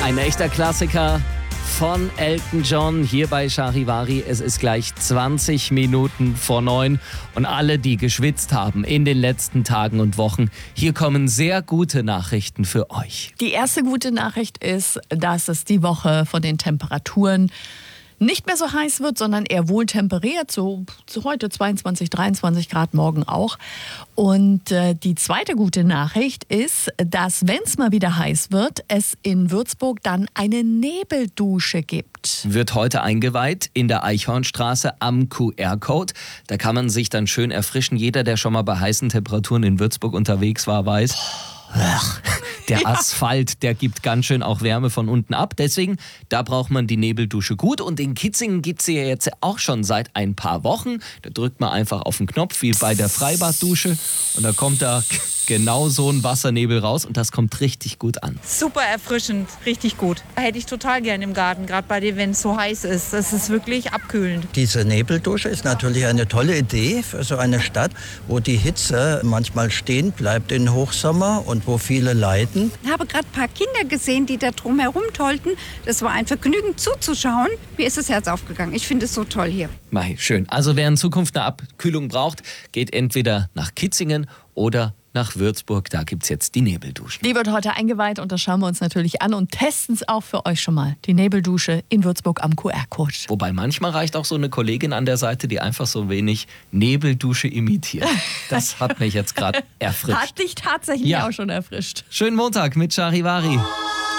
Ein echter Klassiker von Elton John hier bei Charivari. Es ist gleich 20 Minuten vor 9 und alle, die geschwitzt haben in den letzten Tagen und Wochen, hier kommen sehr gute Nachrichten für euch. Die erste gute Nachricht ist, dass es die Woche von den Temperaturen nicht mehr so heiß wird, sondern eher wohl temperiert, so heute 22, 23 Grad, morgen auch. Und die zweite gute Nachricht ist, dass, wenn es mal wieder heiß wird, es in Würzburg dann eine Nebeldusche gibt. Wird heute eingeweiht in der Eichhornstraße am QR-Code. Da kann man sich dann schön erfrischen. Jeder, der schon mal bei heißen Temperaturen in Würzburg unterwegs war, weiß, der Asphalt, der gibt ganz schön auch Wärme von unten ab. Deswegen, da braucht man die Nebeldusche gut. Und in Kitzingen gibt es sie ja jetzt auch schon seit ein paar Wochen. Da drückt man einfach auf den Knopf, wie bei der Freibad-Dusche. Und da kommt da genau so ein Wassernebel raus. Und das kommt richtig gut an. Super erfrischend, richtig gut. Hätte ich total gern im Garten, gerade bei dir, wenn es so heiß ist. Das ist wirklich abkühlend. Diese Nebeldusche ist natürlich eine tolle Idee für so eine Stadt, wo die Hitze manchmal stehen bleibt im Hochsommer und wo viele leiden. Ich habe gerade ein paar Kinder gesehen, die da drum herum tollten. Das war ein Vergnügen zuzuschauen. Mir ist das Herz aufgegangen. Ich finde es so toll hier. Mei, schön. Also wer in Zukunft eine Abkühlung braucht, geht entweder nach Kitzingen oder nach Würzburg. Da gibt es jetzt die Nebeldusche. Die wird heute eingeweiht und das schauen wir uns natürlich an und testen es auch für euch schon mal. Die Nebeldusche in Würzburg am QR-Code. Wobei manchmal reicht auch so eine Kollegin an der Seite, die einfach so wenig Nebeldusche imitiert. Das hat mich jetzt gerade erfrischt. Hat dich tatsächlich auch schon erfrischt. Schönen Montag mit Charivari.